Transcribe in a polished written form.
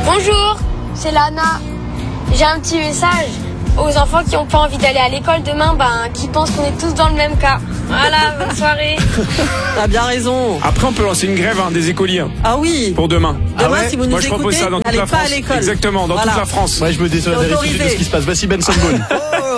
Bonjour, c'est Lana. J'ai un petit message aux enfants qui n'ont pas envie d'aller à l'école demain, qui pensent qu'on est tous dans le même cas. Voilà, bonne soirée. T'as bien raison. Après, on peut lancer une grève des écoliers Ah oui. pour demain. Demain, si vous nous Moi, je propose écoutez, ça dans toute n'allez la pas France. à l'école. Exactement, dans Voilà. toute la France. Ouais, je me désolidarise tout de suite de ce qui se passe. Voici Benson Boone.